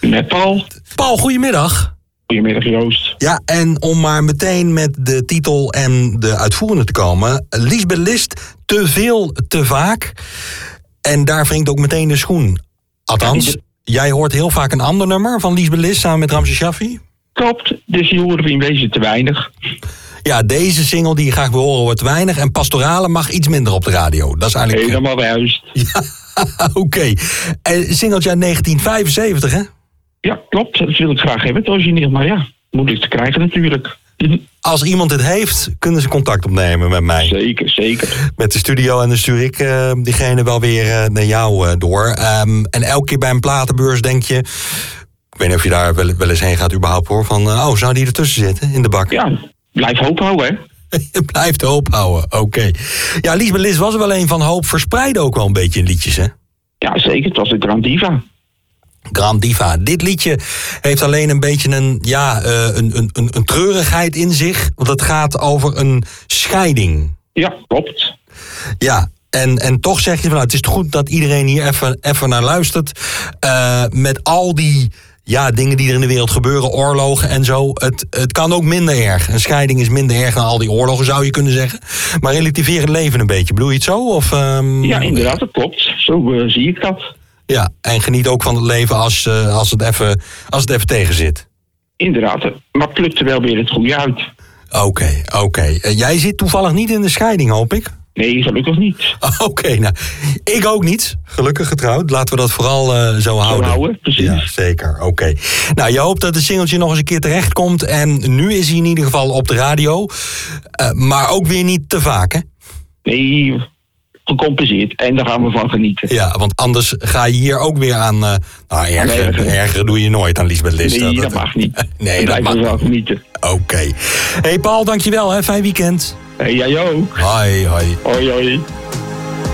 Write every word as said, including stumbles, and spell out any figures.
Met Paul. Paul, goedemiddag. Goedemiddag, Joost. Ja, en om maar meteen met de titel en de uitvoerende te komen. Liesbeth List, te veel, te vaak. En daar wringt ook meteen de schoen. Althans, jij hoort heel vaak een ander nummer van Liesbeth List samen met Ramses Shaffi. Klopt, dus die horen we in wezen te weinig. Ja, deze single die je graag wil horen wordt weinig. En Pastorale mag iets minder op de radio. Dat is eigenlijk... Helemaal juist. Ja, oké. Okay. Singeltje uit negentien vijfenzeventig, hè? Ja, klopt. Dat wil ik graag hebben, het origineel. Maar ja, moeilijk te krijgen natuurlijk. Als iemand het heeft, kunnen ze contact opnemen met mij. Zeker, zeker. Met de studio en dan stuur ik uh, diegene wel weer uh, naar jou uh, door. Um, en elke keer bij een platenbeurs denk je... Ik weet niet of je daar wel, wel eens heen gaat überhaupt hoor. Van, uh, oh, zou die ertussen zitten in de bak? Ja, blijf hoop houden, hè. Je blijft hoop houden, oké. Okay. Ja, Liesbeth List was er wel een van hoop. Verspreidde ook wel een beetje in liedjes, hè? Ja, zeker. Het was een Grand Diva. Grand Diva. Dit liedje heeft alleen een beetje een, ja, uh, een, een, een, een treurigheid in zich. Want het gaat over een scheiding. Ja, klopt. Ja, en, en toch zeg je van nou, het is goed dat iedereen hier even, even naar luistert. Uh, met al die ja, dingen die er in de wereld gebeuren, oorlogen en zo. Het, het kan ook minder erg. Een scheiding is minder erg dan al die oorlogen, zou je kunnen zeggen. Maar relativeer het leven een beetje. Bedoel je het zo? Of, um... Ja, inderdaad, dat klopt. Zo uh, zie ik dat. Ja, en geniet ook van het leven als, uh, als, het, even, als het even tegen zit. Inderdaad, maar plukt er wel weer het goede uit. Oké, okay, oké. Okay. Uh, jij zit toevallig niet in de scheiding, hoop ik? Nee, gelukkig niet. Oké, okay, nou, ik ook niet. Gelukkig getrouwd. Laten we dat vooral uh, zo, zo houden. houden, precies. Ja, zeker. Oké. Okay. Nou, je hoopt dat het singeltje nog eens een keer terecht komt. En nu is hij in ieder geval op de radio. Uh, maar ook weer niet te vaak, hè? Nee, gecompenseerd. En daar gaan we van genieten. Ja, want anders ga je hier ook weer aan... Uh, nou, erger, nee, erger doe je nooit aan Liesbeth List. Nee, dat, dat mag niet. Nee, dat mag we wel genieten. Oké. Okay. Hey Paul, dankjewel. Hè. Fijn weekend. Hey, jij ook. Hoi, hoi. Hoi, hoi.